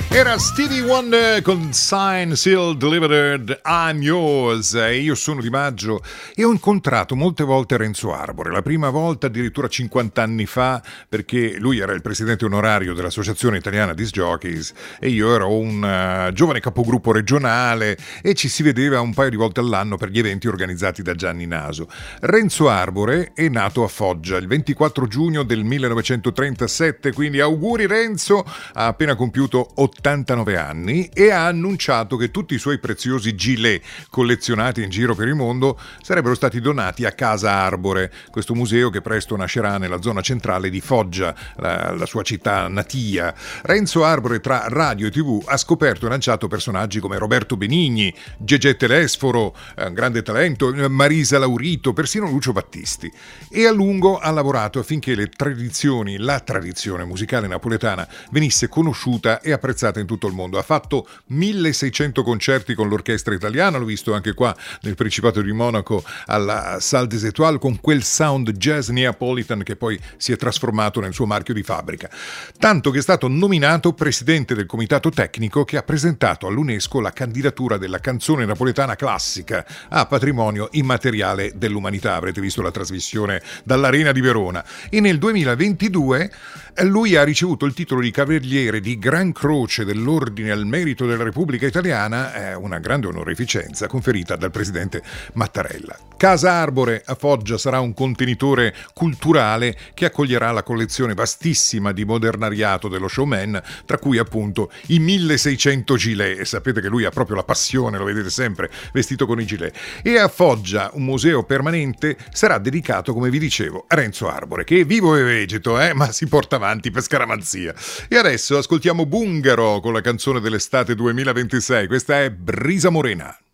Era Stevie Wonder con Sign Seal Delivered, I'm Yours. E io sono Di Maggio e ho incontrato molte volte Renzo Arbore. La prima volta addirittura 50 anni fa, perché lui era il presidente onorario dell'Associazione Italiana Disc Jockeys e io ero un giovane capogruppo regionale e ci si vedeva un paio di volte all'anno per gli eventi organizzati da Gianni Naso. Renzo Arbore è nato a Foggia il 24 giugno del 1937, quindi auguri Renzo, ha appena compiuto 89 anni e ha annunciato che tutti i suoi preziosi gilet collezionati in giro per il mondo sarebbero stati donati a Casa Arbore, questo museo che presto nascerà nella zona centrale di Foggia, la sua città natia. Renzo Arbore tra radio e tv ha scoperto e lanciato personaggi come Roberto Benigni, Gegè Telesforo, un grande talento, Marisa Laurito, persino Lucio Battisti, e a lungo ha lavorato affinché la tradizione musicale napoletana venisse conosciuta e apprezzata in tutto il mondo. Ha fatto 1600 concerti con l'orchestra italiana, l'ho visto anche qua nel Principato di Monaco alla Salle des Étoiles con quel sound jazz neapolitan che poi si è trasformato nel suo marchio di fabbrica, tanto che è stato nominato presidente del comitato tecnico che ha presentato all'UNESCO la candidatura della canzone napoletana classica a patrimonio immateriale dell'umanità. Avrete visto la trasmissione dall'Arena di Verona. E nel 2022 lui ha ricevuto il titolo di cavaliere di Gran Croce dell'Ordine al Merito della Repubblica Italiana, una grande onorificenza conferita dal presidente Mattarella. Casa Arbore a Foggia sarà un contenitore culturale che accoglierà la collezione vastissima di modernariato dello showman, tra cui appunto i 1600 gilet, e sapete che lui ha proprio la passione, lo vedete sempre vestito con i gilet. E a Foggia un museo permanente sarà dedicato, come vi dicevo, a Renzo Arbore, che è vivo e vegeto, ma si porta avanti per scaramanzia. E adesso ascoltiamo Bungaro con la canzone dell'estate 2026. Questa è Brisa Morena.